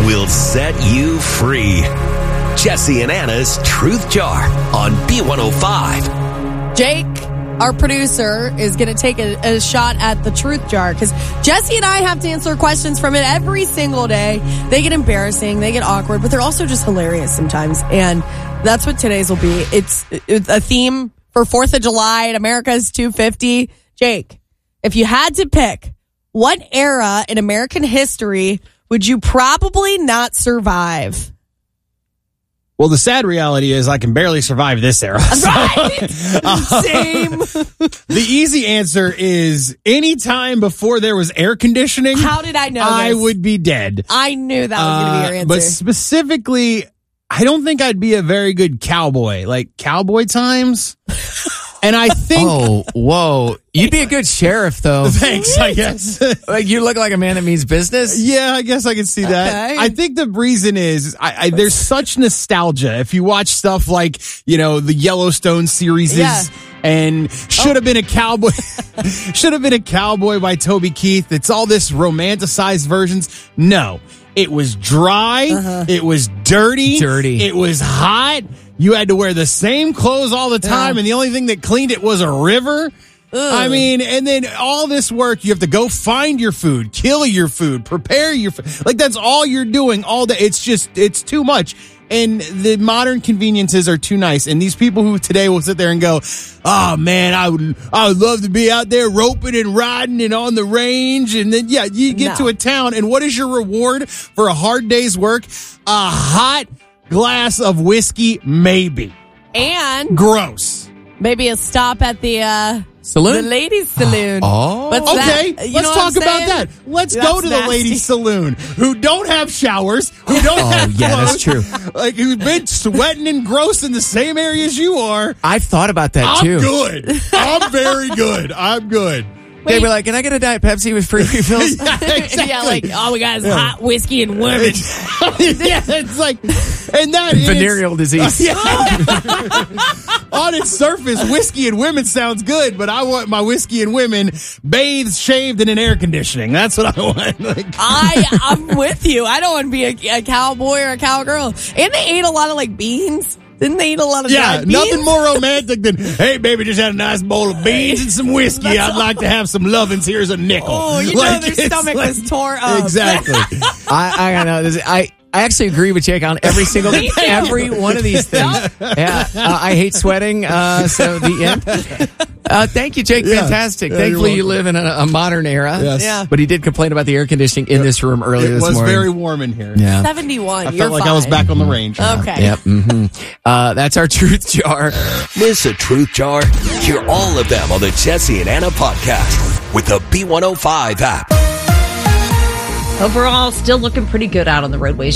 will set you free. Jesse and Anna's Truth Jar on B105. Jake, our producer, is going to take a shot at the Truth Jar because Jesse and I have to answer questions from it every single day. They get embarrassing, they get awkward, but they're also just hilarious sometimes. And that's what today's will be. It's a theme for 4th of July at America's 250. Jake, if you had to pick, what era in American history would you probably not survive? Well, the sad reality is I can barely survive this era. Right? Same. The easy answer is any time before there was air conditioning. How did I know I this? would be dead. I knew that was going to be your answer. But specifically, I don't think I'd be a very good cowboy. Like cowboy times. And I think... Oh, whoa. You'd be a good sheriff, though. Thanks, I guess. Like, you look like a man that means business. Yeah, I guess I can see that. Okay. I think the reason is there's such nostalgia. If you watch stuff like, the Yellowstone series and should have been a cowboy, by Toby Keith. It's all this romanticized versions. No, it was dry. It was dirty. It was hot. You had to wear the same clothes all the time, and the only thing that cleaned it was a river. Ugh. I mean, and then all this work, you have to go find your food, kill your food, prepare your food. Like, that's all you're doing all day. It's too much. And the modern conveniences are too nice. And these people who today will sit there and go, oh man, I would love to be out there roping and riding and on the range. And then, you get to a town, and what is your reward for a hard day's work? A hot glass of whiskey, maybe. And gross. Maybe a stop at the saloon? The ladies' saloon. Oh. What's okay, that? let's talk about that. Let's go to the ladies' saloon who don't have showers, who don't have clothes. Yeah, that's true. Like, who've been sweating and gross in the same area as you are. I've thought about that, too. I'm good. I'm very good. I'm good. They were like, can I get a Diet Pepsi with free refills? Yeah, exactly. Yeah, like, all we got is hot whiskey and women. Yeah, it's like, and that venereal disease. On its surface, whiskey and women sounds good, but I want my whiskey and women bathed, shaved, and in air conditioning. That's what I want. Like, I'm with you. I don't want to be a cowboy or a cowgirl. And they ate a lot of, like, beans. Didn't they eat a lot of dried beans? Nothing more romantic than, hey, baby, just had a nice bowl of beans and some whiskey. I'd like to have some lovins. Here's a nickel. Oh, know their stomach was tore up. Exactly. I know. I actually agree with Jake on every one of these things. Yeah, I hate sweating. So the end. Thank you, Jake. Yeah. Fantastic. Yeah, Thankfully, you live in a modern era. Yes. Yeah. But he did complain about the air conditioning in this room earlier this morning. It was very warm in here. Yeah. 71. I felt like I was back on the range. Okay. Yep. Mm-hmm. That's our Truth Jar. Miss a Truth Jar? Hear all of them on the Jesse and Anna podcast with the B105 app. Overall, still looking pretty good out on the roadways.